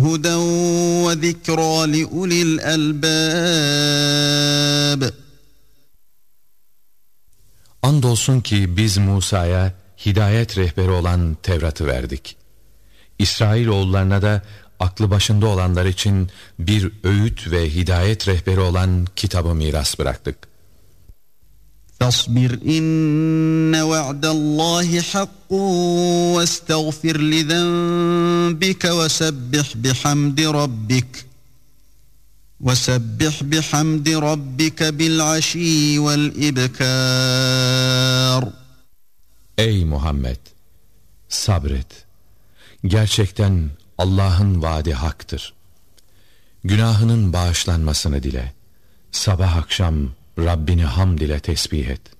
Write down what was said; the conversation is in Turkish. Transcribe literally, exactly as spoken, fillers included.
هُدًى وَذِكْرَى لِأُولِي الْأَلْبَابِ. Andolsun ki biz Musa'ya hidayet rehberi olan Tevrat'ı verdik. İsrailoğullarına da aklı başında olanlar için bir öğüt ve hidayet rehberi olan kitabı miras bıraktık. فَاصْبِرْ إِنَّ وَعْدَ اللّٰهِ حَقٌّ وَاسْتَغْفِرْ لِذَنْبِكَ وَسَبِّحْ بِحَمْدِ رَبِّكَ وَسَبِّحْ بِحَمْدِ رَبِّكَ بِالْعَشِيِّ وَالْإِبْكَارِ. Ey Muhammed! Sabret. Gerçekten Allah'ın vaadi haktır. Günahının bağışlanmasını dile. Sabah akşam Rabbini hamd ile tesbih et.